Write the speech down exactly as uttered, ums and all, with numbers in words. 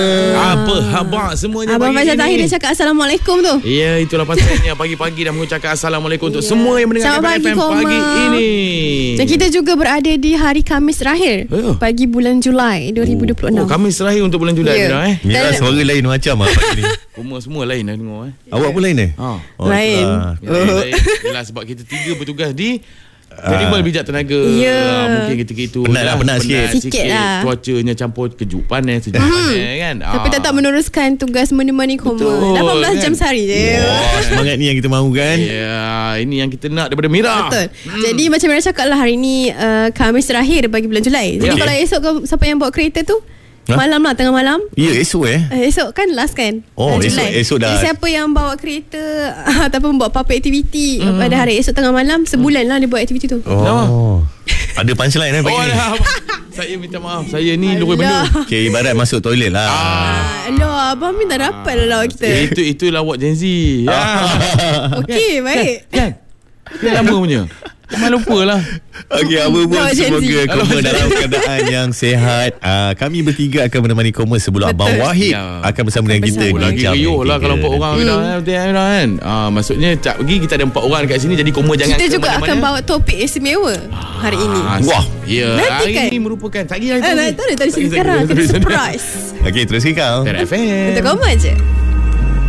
Apa khabar semuanya? Abang pagi Faizal Tahir dia cakap Assalamualaikum tu. Ya, itulah pasalnya pagi-pagi dah mengucapkan Assalamualaikum untuk semua yang mendengar Selamat F M pagi, pagi ini. Dan kita juga berada di hari Khamis terakhir Oh. pagi bulan Julai dua ribu dua puluh enam. Oh, Khamis terakhir untuk bulan Julai Ya. dah eh. Mira suara lain macam apa pagi ni? Rumah semua lain dah dengar eh. Awak pun lain eh? Ha. Oh, Lain. itulah. Ya, lain. Yalah, sebab kita tiga bertugas di Terima bijak tenaga. Ya. Ah, mungkin ketika itu Penat lah, penat sikit. Sikit lah. Cuacanya campur kejut panas, sejuk panas kan. Tapi Ah. tetap meneruskan tugas menemani koma. Betul, lapan belas kan? jam sehari je. Oh, semangat ni yang kita mahu kan? Ya, ini yang kita nak daripada Mira. Betul. Hmm. Jadi macam Mira cakap lah, hari ni uh, Khamis terakhir bagi bulan Julai. Jadi Ya. kalau esok kau, siapa yang bawa kereta tu, Ha? malam lah, tengah malam. Ya, esok eh. Uh, esok kan last kan. Oh, bulan esok- Julai. esok dah. Jadi siapa yang bawa kereta ataupun buat apa-apa aktiviti mm. pada hari esok tengah malam, sebulan lah dia buat aktiviti tu. Oh. Ada punchline eh pagi Oh, ni. dah. Saya minta maaf. Saya ni lupa benda. Okay, ibarat masuk toilet lah. Ah. Alah, abang minta dapat lah kita. Itu itu lawak Gen Z. Ya. Okey, baik. Kan? Kan lama punya. Memang lupa lah. Okey, apa pun Lawak Gen Z. semoga Koma Lawak dalam keadaan yang sehat. uh, Kami bertiga akan menemani Koma sebelum Betul. Abang Wahid Ya. akan bersama dengan kita. Oh, di lagi jam riuh yang lah tiga. kalau empat orang Mira, eh, betul, Mira, kan. Ah, maksudnya tak pergi kita ada empat orang dekat sini, jadi Koma jangan Kita ke juga mana-mana. akan bawa topik istimewa hari ini. Ah, Wah. Ya, Nanti hari kan? ini merupakan tak kira Ah, nak tahu dia tadi sekarang kita surprise. Okey, terus kau. T R F M. Kita komen je.